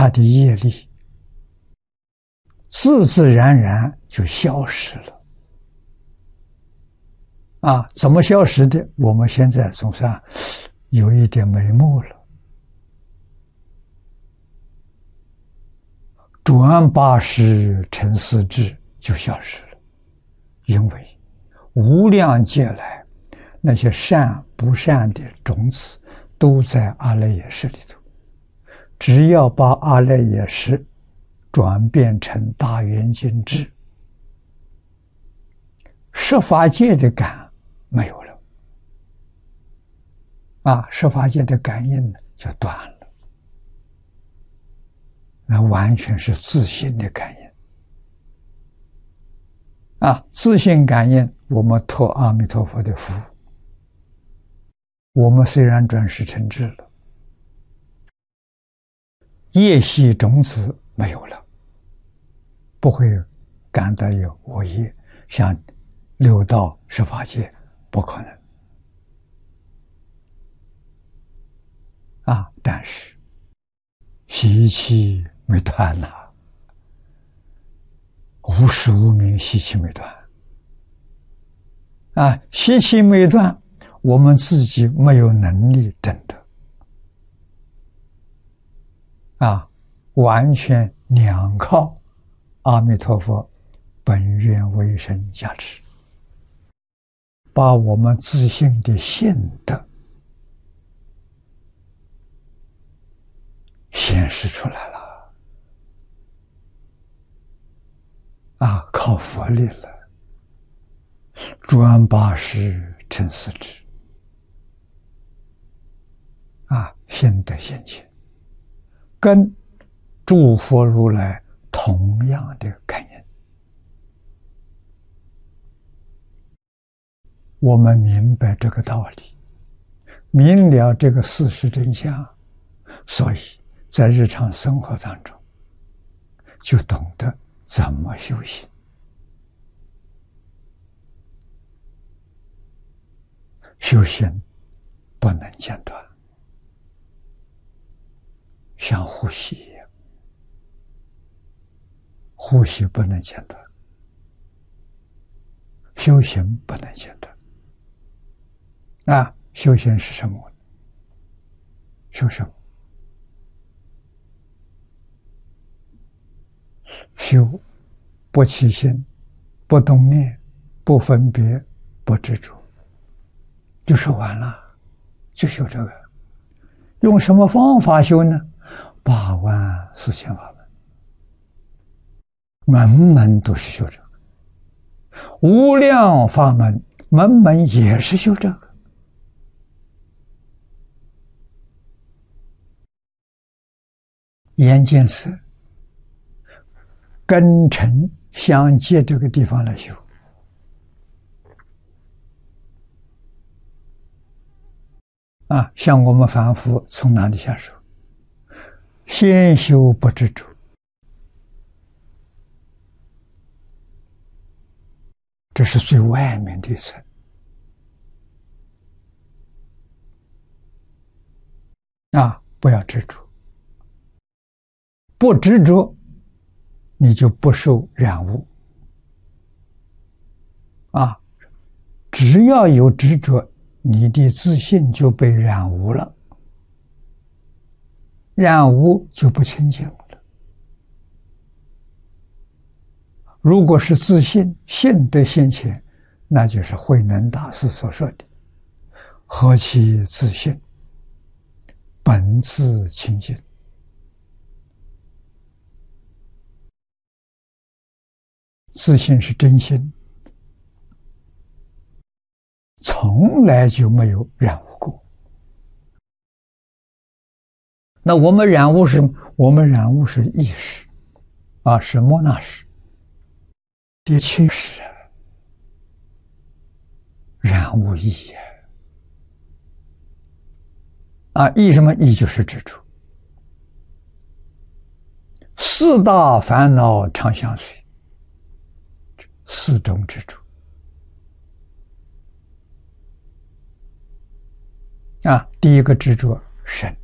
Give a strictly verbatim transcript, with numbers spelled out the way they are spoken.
他的业力自自然然就消失了。啊，怎么消失的？我们现在总算有一点眉目了。转八识成四智就消失了，因为无量劫来那些善不善的种子都在阿赖耶识里头，只要把阿赖耶识转变成大圆镜智，十法界的感没有了，啊，十法界的感应就断了。那完全是自性的感应啊！自性感应，我们托阿弥陀佛的福，我们虽然转世成智了，业系种子没有了，不会感到有恶业，像六道十法界不可能啊！但是习气没断呐，无始无明，习气没断啊！习气没断，我们自己没有能力证得啊，完全两靠阿弥陀佛本愿威神加持，把我们自性的性德显示出来了啊！靠佛力了，转八识成四智啊，现德现前，跟诸佛如来同样的概念。我们明白这个道理，明了这个事实真相，所以在日常生活当中就懂得怎么修行。修行不能间断，像呼吸一样，呼吸不能间断，修行不能间断。啊，修行是什么？修什么？修不起心，不动念，不分别，不执着，就说完了，就修这个。用什么方法修呢？八万四千法门，门门都是修这个。无量法门，门门也是修这个。眼见色根尘相接这个地方来修啊，像我们凡夫从哪里下手？先修不执着，这是最外面的一层啊，不要执着，不执着你就不受染污啊！只要有执着，你的自信就被染污了，染污就不清净了。如果是自信，信得现前，那就是慧能大师所说的“何其自信，本自清净”。自信是真心，从来就没有染污过。那我们染污是，我们染污是意识啊，是莫那识。第七识染污意啊，意什么？意就是执着。四大烦恼常相随，四种执着啊。第一个执着身，